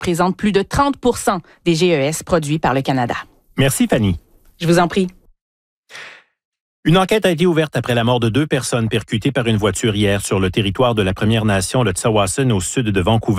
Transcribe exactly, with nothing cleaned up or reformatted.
représente plus de trente pour cent des G E S produits par le Canada. Merci, Fanny. Je vous en prie. Une enquête a été ouverte après la mort de deux personnes percutées par une voiture hier sur le territoire de la Première Nation, le Tsawwassen, au sud de Vancouver.